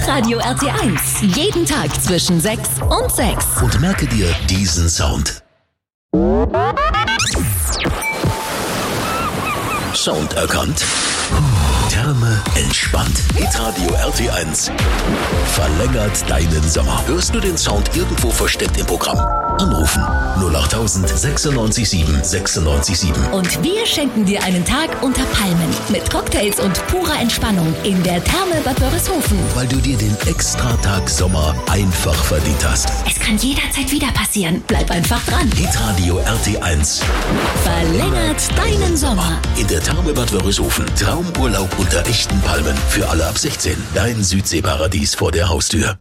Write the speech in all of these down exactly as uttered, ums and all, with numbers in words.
Hitradio R T eins. Jeden Tag zwischen sechs und sechs. Und merke dir diesen Sound. Sound erkannt. Therme entspannt. Hitradio R T eins verlängert deinen Sommer. Hörst du den Sound irgendwo versteckt im Programm? Anrufen null acht sechsundneunzig sieben sechsundneunzig sieben. Und wir schenken dir einen Tag unter Palmen mit Cocktails und purer Entspannung in der Therme Bad Wörishofen. Weil du dir den Extratag Sommer einfach verdient hast. Es kann jederzeit wieder passieren. Bleib einfach dran. Hitradio R T eins verlängert deinen Sommer. In der Therme Bad Wörishofen. Traumurlaub unter echten Palmen. Für alle ab sechzehn. Dein Südseeparadies vor der Haustür.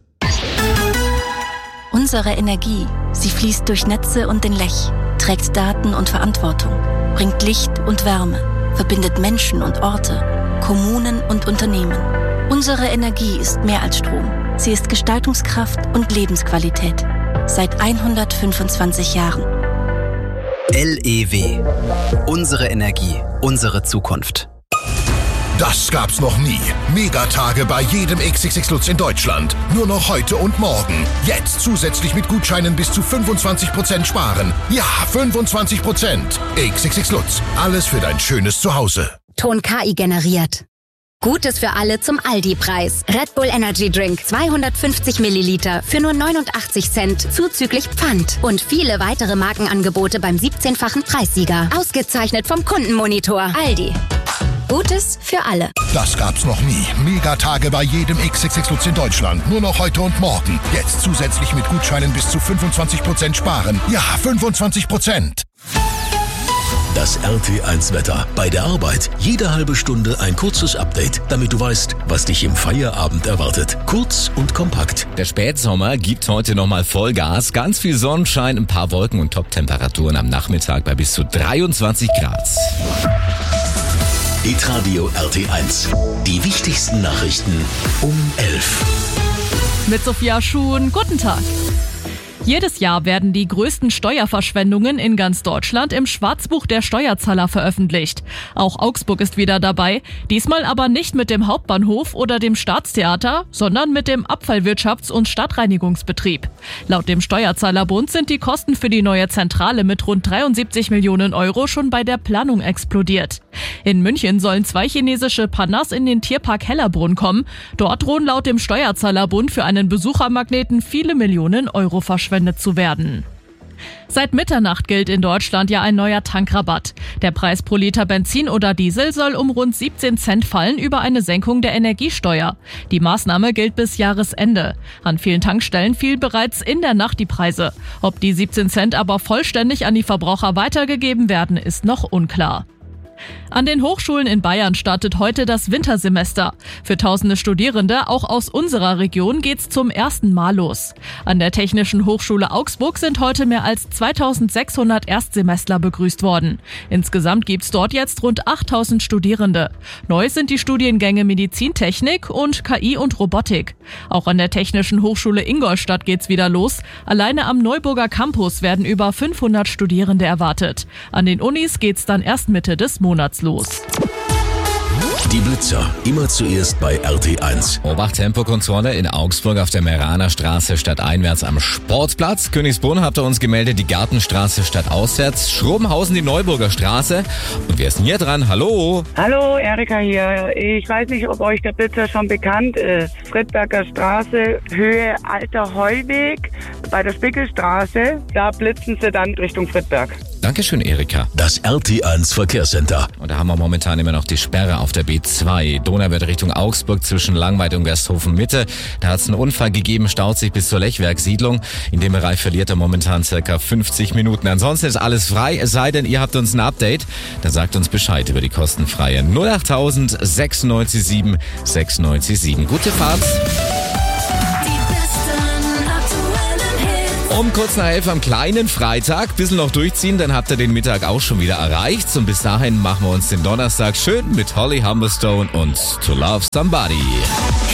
Unsere Energie, sie fließt durch Netze und den Lech, trägt Daten und Verantwortung, bringt Licht und Wärme, verbindet Menschen und Orte, Kommunen und Unternehmen. Unsere Energie ist mehr als Strom. Sie ist Gestaltungskraft und Lebensqualität. Seit hundertfünfundzwanzig Jahren. L E W. Unsere Energie, unsere Zukunft. Das gab's noch nie. Megatage bei jedem X X X Lutz in Deutschland. Nur noch heute und morgen. Jetzt zusätzlich mit Gutscheinen bis zu fünfundzwanzig Prozent sparen. Ja, fünfundzwanzig Prozent. X X X Lutz. Alles für dein schönes Zuhause. Ton K I generiert. Gutes für alle zum Aldi-Preis. Red Bull Energy Drink zweihundertfünfzig Milliliter für nur neunundachtzig Cent zuzüglich Pfand. Und viele weitere Markenangebote beim siebzehnfachen Preissieger. Ausgezeichnet vom Kundenmonitor. Aldi. Gutes für alle. Das gab's noch nie. Megatage bei jedem X X X Lutz in Deutschland. Nur noch heute und morgen. Jetzt zusätzlich mit Gutscheinen bis zu fünfundzwanzig Prozent sparen. Ja, fünfundzwanzig Prozent. Das R T eins Wetter. Bei der Arbeit jede halbe Stunde ein kurzes Update, damit du weißt, was dich im Feierabend erwartet. Kurz und kompakt. Der Spätsommer gibt heute nochmal Vollgas. Ganz viel Sonnenschein, ein paar Wolken und Top-Temperaturen am Nachmittag bei bis zu dreiundzwanzig Grad. Hitradio R T eins. Die wichtigsten Nachrichten um elf. Mit Sophia Schuhn, guten Tag. Jedes Jahr werden die größten Steuerverschwendungen in ganz Deutschland im Schwarzbuch der Steuerzahler veröffentlicht. Auch Augsburg ist wieder dabei, diesmal aber nicht mit dem Hauptbahnhof oder dem Staatstheater, sondern mit dem Abfallwirtschafts- und Stadtreinigungsbetrieb. Laut dem Steuerzahlerbund sind die Kosten für die neue Zentrale mit rund dreiundsiebzig Millionen Euro schon bei der Planung explodiert. In München sollen zwei chinesische Pandas in den Tierpark Hellerbrunn kommen. Dort drohen laut dem Steuerzahlerbund für einen Besuchermagneten viele Millionen Euro verschwendet zu werden. Seit Mitternacht gilt in Deutschland ja ein neuer Tankrabatt. Der Preis pro Liter Benzin oder Diesel soll um rund siebzehn Cent fallen über eine Senkung der Energiesteuer. Die Maßnahme gilt bis Jahresende. An vielen Tankstellen fielen bereits in der Nacht die Preise. Ob die siebzehn Cent aber vollständig an die Verbraucher weitergegeben werden, ist noch unklar. An den Hochschulen in Bayern startet heute das Wintersemester. Für tausende Studierende, auch aus unserer Region, geht's zum ersten Mal los. An der Technischen Hochschule Augsburg sind heute mehr als zweitausendsechshundert Erstsemestler begrüßt worden. Insgesamt gibt's dort jetzt rund achttausend Studierende. Neu sind die Studiengänge Medizintechnik und K I und Robotik. Auch an der Technischen Hochschule Ingolstadt geht's wieder los. Alleine am Neuburger Campus werden über fünfhundert Studierende erwartet. An den Unis geht's dann erst Mitte des Monats los. Die Blitzer, immer zuerst bei R T eins. Obacht-Tempokontrolle in Augsburg auf der Meraner Straße stadteinwärts am Sportplatz. Königsbrunn habt ihr uns gemeldet, die Gartenstraße stadtauswärts. Schrobenhausen die Neuburger Straße. Und wer ist denn hier dran? Hallo? Hallo, Erika hier. Ich weiß nicht, ob euch der Blitzer schon bekannt ist. Friedberger Straße, Höhe Alter Heuweg, bei der Spickelstraße. Da blitzen sie dann Richtung Friedberg. Dankeschön, Erika. Das R T eins Verkehrscenter. Und da haben wir momentan immer noch die Sperre auf der B zwei. Donauwörth Richtung Augsburg zwischen Langweid und Westhofen Mitte. Da hat es einen Unfall gegeben, staut sich bis zur Lechwerksiedlung. In dem Bereich verliert er momentan circa fünfzig Minuten. Ansonsten ist alles frei, es sei denn, ihr habt uns ein Update. Dann sagt uns Bescheid über die kostenfreie null acht sechsundneunzig sieben sechsundneunzig sieben. Gute Fahrt. Um kurz nach elf am kleinen Freitag, bisschen noch durchziehen, dann habt ihr den Mittag auch schon wieder erreicht. Und bis dahin machen wir uns den Donnerstag schön mit Holly Humberstone und To Love Somebody.